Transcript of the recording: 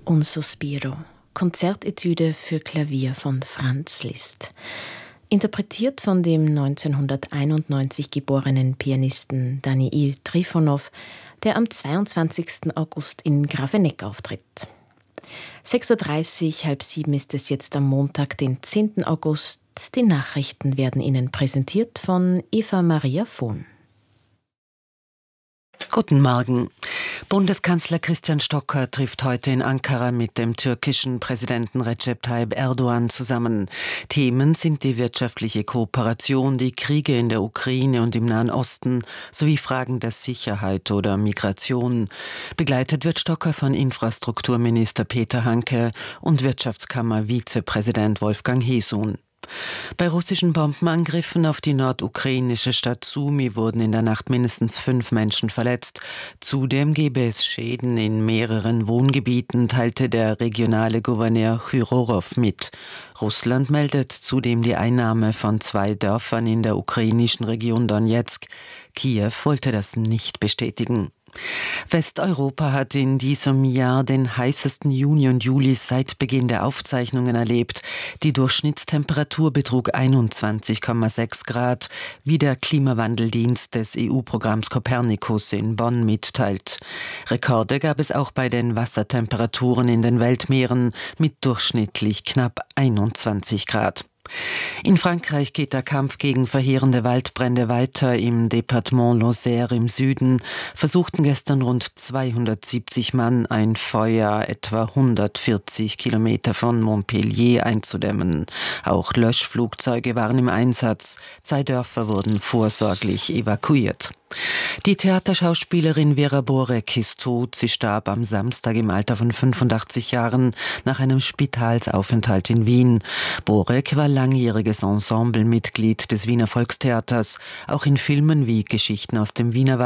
Un Sospiro, Konzertetüde für Klavier von Franz Liszt. Interpretiert von dem 1991 geborenen Pianisten Daniil Trifonow, der am 22. August in Grafeneck auftritt. 6.30 Uhr, halb 7 ist es jetzt am Montag, den 10. August. Die Nachrichten werden Ihnen präsentiert von Eva Maria Vohn. Guten Morgen. Bundeskanzler Christian Stocker trifft heute in Ankara mit dem türkischen Präsidenten Recep Tayyip Erdogan zusammen. Themen sind die wirtschaftliche Kooperation, die Kriege in der Ukraine und im Nahen Osten sowie Fragen der Sicherheit oder Migration. Begleitet wird Stocker von Infrastrukturminister Peter Hanke und Wirtschaftskammer-Vizepräsident Wolfgang Hesun. Bei russischen Bombenangriffen auf die nordukrainische Stadt Sumy wurden in der Nacht mindestens 5 Menschen verletzt. Zudem gebe es Schäden in mehreren Wohngebieten, teilte der regionale Gouverneur Chyrorov mit. Russland meldet zudem die Einnahme von 2 Dörfern in der ukrainischen Region Donezk. Kiew wollte das nicht bestätigen. Westeuropa hat in diesem Jahr den heißesten Juni und Juli seit Beginn der Aufzeichnungen erlebt. Die Durchschnittstemperatur betrug 21,6 Grad, wie der Klimawandeldienst des EU-Programms Copernicus in Bonn mitteilt. Rekorde gab es auch bei den Wassertemperaturen in den Weltmeeren mit durchschnittlich knapp 21 Grad. In Frankreich geht der Kampf gegen verheerende Waldbrände weiter. Im Departement Lozère im Süden versuchten gestern rund 270 Mann ein Feuer etwa 140 Kilometer von Montpellier einzudämmen. Auch Löschflugzeuge waren im Einsatz. 2 Dörfer wurden vorsorglich evakuiert. Die Theaterschauspielerin Vera Borek ist tot. Sie starb am Samstag im Alter von 85 Jahren nach einem Spitalsaufenthalt in Wien. Borek war langjähriges Ensemblemitglied des Wiener Volkstheaters, auch in Filmen wie Geschichten aus dem Wienerwald